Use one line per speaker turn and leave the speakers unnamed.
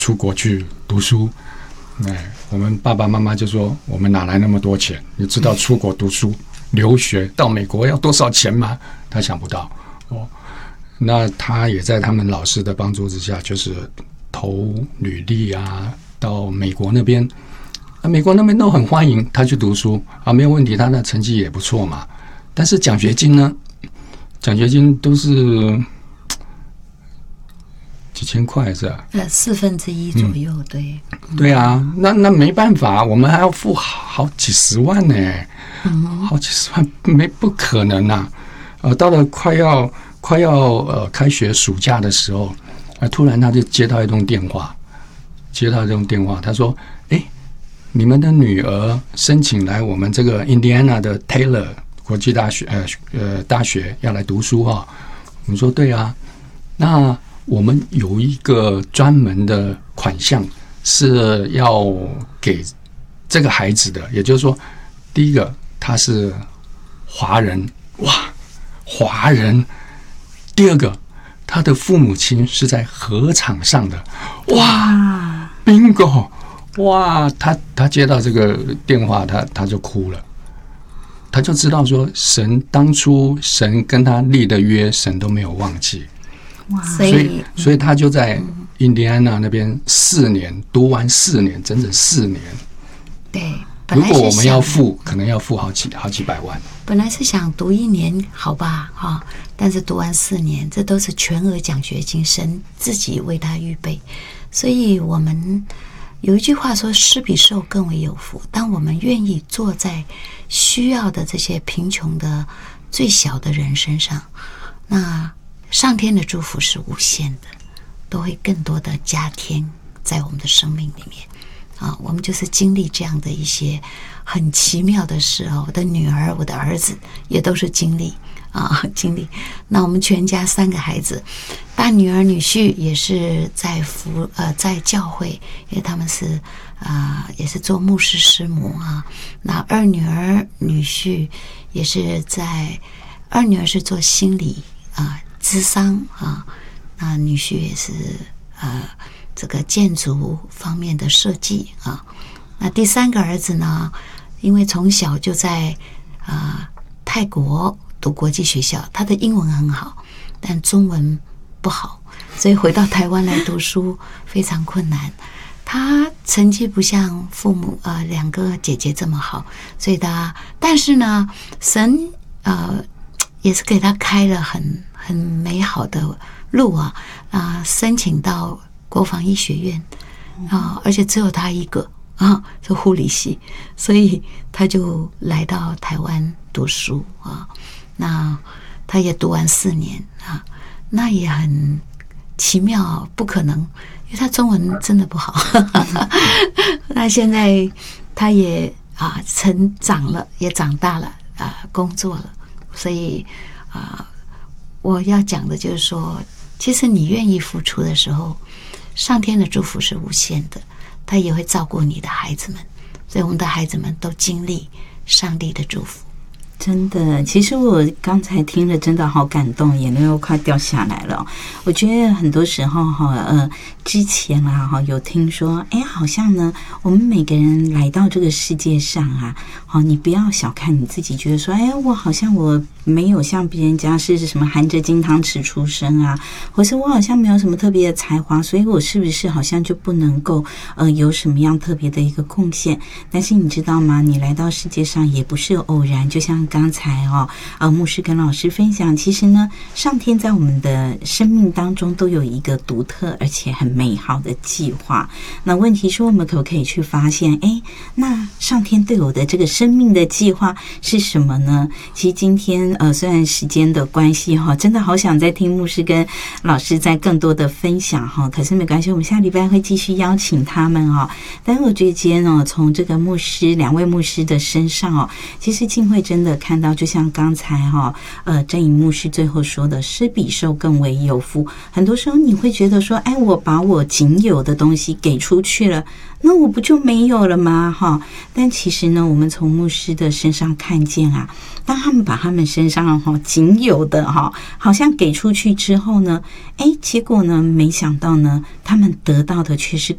出国去读书。我们爸爸妈妈就说：“我们哪来那么多钱？你知道出国读书、留学到美国要多少钱吗？”他想不到哦。那他也在他们老师的帮助之下，就是投履历啊，到美国那边。美国那边都很欢迎他去读书啊，没有问题，他的成绩也不错嘛。但是奖学金呢？奖学金都是几千块是吧
1/4左右，对。
对啊，那没办法，我们还要付好几十万呢，好几十万不可能啊。到了快要开学暑假的时候，突然他就接到一通电话，他说：“你们的女儿申请来我们这个印第安纳的 Taylor 国际大学大学要来读书啊。”我们说：“对啊，那我们有一个专门的款项是要给这个孩子的，也就是说，第一个他是华人，哇，华人；第二个他的父母亲是在禾场上的，哇 ，bingo。”哇，他接到这个电话，他就哭了，他就知道说，当初神跟他立的约，神都没有忘记。哇，所以他就在印第安纳那边4年读完4年，整整4年。
对，
如果我们要付，可能要付好几百万。
本来是想读1年，好吧，哈，但是读完4年，这都是全额奖学金，神自己为他预备。所以我们有一句话说：“施比受更为有福。”当我们愿意坐在需要的这些贫穷的最小的人身上，那上天的祝福是无限的，都会更多的加添在我们的生命里面啊。我们就是经历这样的一些很奇妙的事哦。我的女儿、我的儿子也都是经历。那我们全家3个孩子，大女儿女婿也是在教会，因为他们是也是做牧师师母啊。那2女儿女婿也是2女儿是做心理咨商啊，那女婿也是这个建筑方面的设计啊。那第3个儿子呢，因为从小就在泰国读国际学校，他的英文很好，但中文不好，所以回到台湾来读书非常困难。他成绩不像父母2个姐姐这么好，所以但是呢，神也是给他开了很美好的路申请到国防医学院而且只有他一个是护理系，所以他就来到台湾读书那他也读完4年那也很奇妙，不可能，因为他中文真的不好那现在他也成长了，也长大了工作了，所以我要讲的就是说，其实你愿意付出的时候，上天的祝福是无限的，他也会照顾你的孩子们，所以我们的孩子们都经历上帝的祝福。
真的，其实我刚才听了真的好感动，眼泪又快掉下来了。我觉得很多时候之前有听说好像呢我们每个人来到这个世界上你不要小看你自己，觉得说我好像我没有像别人家是什么含着金汤匙出生或是我好像没有什么特别的才华，所以我是不是好像就不能够有什么样特别的一个贡献。但是你知道吗，你来到世界上也不是偶然，就像刚才牧师跟老师分享，其实呢上天在我们的生命当中都有一个独特而且很美好的计划。那问题是我们可不可以去发现那上天对我的这个生命的计划是什么呢？其实今天虽然时间的关系真的好想再听牧师跟老师在更多的分享可是没关系，我们下礼拜会继续邀请他们但是我觉得今天从这个2位牧师的身上其实浸会真的看到，就像刚才郑颖牧师最后说的，施比受更为有福。很多时候你会觉得说我把我仅有的东西给出去了，那我不就没有了吗但其实呢，我们从牧师的身上看见当他们把他们身上仅有的好像给出去之后呢结果呢没想到呢他们得到的却是